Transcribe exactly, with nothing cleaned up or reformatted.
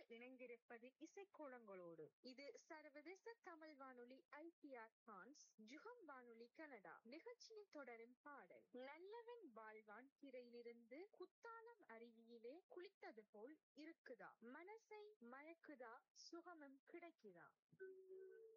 இணைந்திருப்பது இசைக்கோலங்களோடு. இது சர்வதேச தமிழ் வானொலி ஐ டி ஆர் பிரான்ஸ், ஜுகம் வானொலி கனடா. நிகழ்ச்சியின் தொடரும் பாடல் நல்லவன் வாழ்வான் திரையிலிருந்து குத்தாலம் அருவியிலே குளித்தது போல் இருக்குதா, மனசை மயக்குதா, சுகமும் கிடைக்குதா.